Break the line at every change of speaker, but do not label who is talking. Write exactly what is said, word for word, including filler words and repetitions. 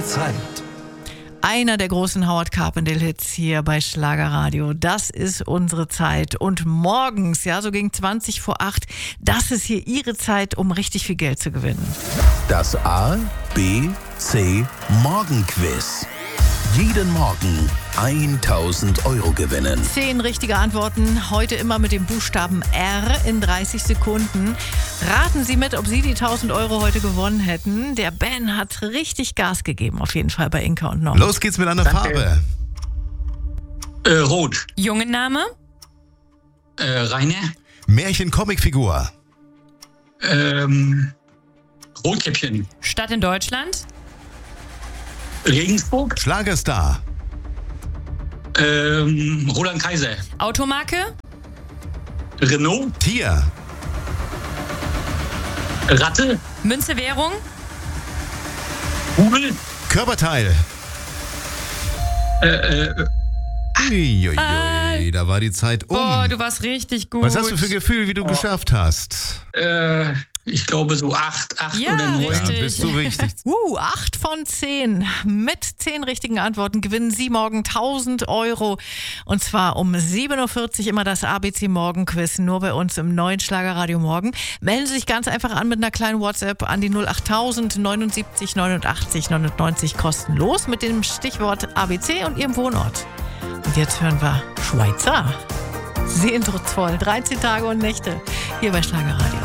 unsere Zeit.
Einer der großen Howard Carpendale-Hits hier bei Schlagerradio. Das ist unsere Zeit. Und morgens, ja, so gegen zwanzig vor acht, das ist hier Ihre Zeit, um richtig viel Geld zu gewinnen.
Das A, B, C Morgenquiz. Jeden Morgen tausend Euro gewinnen.
Zehn richtige Antworten, heute immer mit dem Buchstaben R in dreißig Sekunden. Raten Sie mit, ob Sie die tausend Euro heute gewonnen hätten. Der Ben hat richtig Gas gegeben, auf jeden Fall bei Inka und Norm.
Los geht's mit einer Farbe.
Äh, rot.
Jungenname?
Äh, Rainer.
Märchen-Comicfigur.
Ähm, Rotkäppchen.
Stadt in Deutschland?
Regensburg.
Schlagerstar.
Ähm, Roland Kaiser.
Automarke?
Renault.
Tier.
Ratte.
Münze, Währung?
Google.
Körperteil.
Äh, äh,
Uiuiui,
Äh.
da war die Zeit um.
Boah, du warst richtig gut.
Was hast du für ein Gefühl, wie du geschafft hast?
äh, ich glaube so acht, acht
Ja,
oder neun.
richtig.
Ja, bist du richtig.
Uh, acht von zehn. Mit zehn richtigen Antworten gewinnen Sie morgen tausend Euro. Und zwar um sieben Uhr vierzig immer das A B C Morgenquiz, nur bei uns im neuen Schlagerradio Morgen. Melden Sie sich ganz einfach an mit einer kleinen WhatsApp an die null achttausend neunundsiebzig neunundachtzig neunundneunzig kostenlos mit dem Stichwort A B C und Ihrem Wohnort. Und jetzt hören wir Schweizer. Sehnsuchtsvoll, dreizehn Tage und Nächte hier bei Schlagerradio.